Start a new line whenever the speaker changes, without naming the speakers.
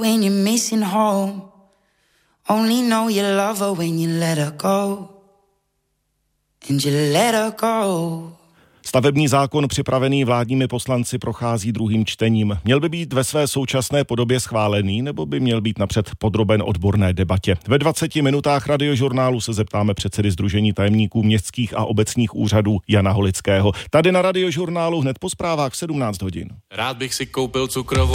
when you're missing home. Only know you love her when you let her go. And you let her go.
Stavební zákon připravený vládními poslanci prochází druhým čtením. Měl by být ve své současné podobě schválený, nebo by měl být napřed podroben odborné debatě? Ve 20 minutách Radiožurnálu se zeptáme předsedy Sdružení tajemníků městských a obecních úřadů Jana Holického. Tady na Radiožurnálu hned po zprávách v 17 hodin.
Rád bych si koupil cukrovou